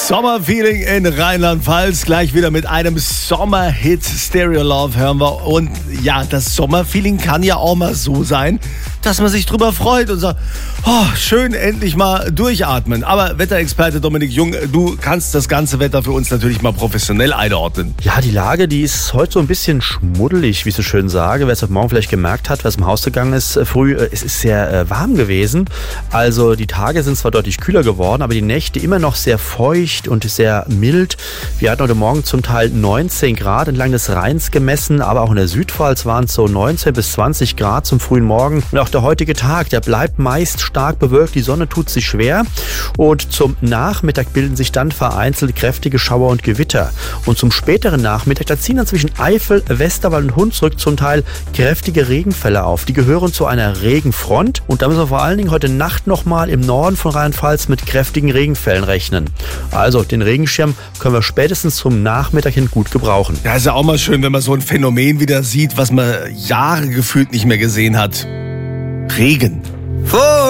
Sommerfeeling in Rheinland-Pfalz. Gleich wieder mit einem Sommerhit. Stereo Love hören wir. Und ja, das Sommerfeeling kann ja auch mal so sein, dass man sich drüber freut und sagt, oh, schön, endlich mal durchatmen. Aber Wetterexperte Dominik Jung, du kannst das ganze Wetter für uns natürlich mal professionell einordnen. Ja, die Lage, die ist heute so ein bisschen schmuddelig, wie ich so schön sage. Wer es heute Morgen vielleicht gemerkt hat, wer im Haus gegangen ist, früh, es ist sehr warm gewesen. Also die Tage sind zwar deutlich kühler geworden, aber die Nächte immer noch sehr feucht und sehr mild. Wir hatten heute Morgen zum Teil 19 Grad entlang des Rheins gemessen, aber auch in der Südpfalz waren es so 19 bis 20 Grad zum frühen Morgen. Und auch der heutige Tag, der bleibt meist stark bewölkt, die Sonne tut sich schwer und zum Nachmittag bilden sich dann vereinzelt kräftige Schauer und Gewitter. Und zum späteren Nachmittag, da ziehen dann zwischen Eifel, Westerwald und Hunsrück zum Teil kräftige Regenfälle auf. Die gehören zu einer Regenfront und da müssen wir vor allen Dingen heute Nacht nochmal im Norden von Rheinland-Pfalz mit kräftigen Regenfällen rechnen. Also den Regenschirm können wir spätestens zum Nachmittag hin gut gebrauchen. Ja, ist ja auch mal schön, wenn man so ein Phänomen wieder sieht, was man Jahre gefühlt nicht mehr gesehen hat. Regen.